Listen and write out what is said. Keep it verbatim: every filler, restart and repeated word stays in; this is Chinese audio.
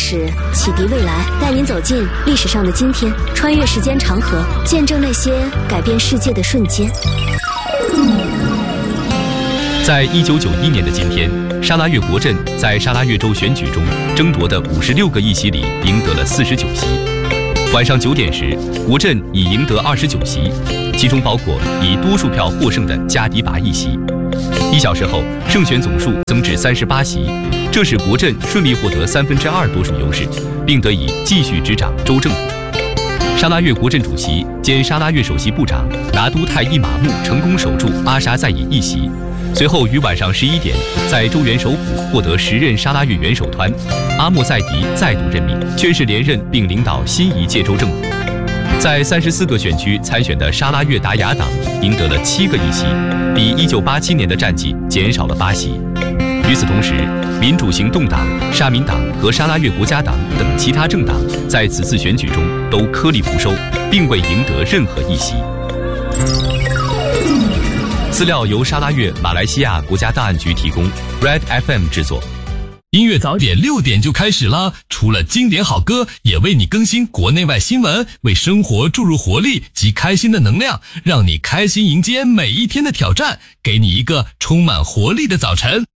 史，启迪未来，带您走进历史上的今天，穿越时间长河，见证那些改变世界的瞬间。 在一九九一年的今天，沙拉越国阵在沙拉越州选举中争夺的五十六个议席里赢得了四十九席。晚上九点时，国阵已赢得二十九席，其中包括以多数票获胜的加迪拔一席。一小时后，胜选总数增至三十八席，这使国阵顺利获得三分之二多数优势，并得以继续执掌州政府。沙拉越国阵主席兼沙拉越首席部长拿督泰伊马木成功守住阿沙在以一席，随后于晚上十一点在州元首府获得时任沙拉越元首团阿莫塞迪再度任命，宣誓连任并领导新一届州政府。在三十四个选区参选的沙拉越达雅党赢得了七个议席，比一九八七年的战绩减少了八席。与此同时，民主行动党、沙民党和沙拉越国家党等其他政党在此次选举中都颗粒无收，并未赢得任何议席。资料由沙拉越马来西亚国家档案局提供 ，Red F M 制作。 音乐早点六点就开始了，除了经典好歌，也为你更新国内外新闻，为生活注入活力及开心的能量，让你开心迎接每一天的挑战，给你一个充满活力的早晨。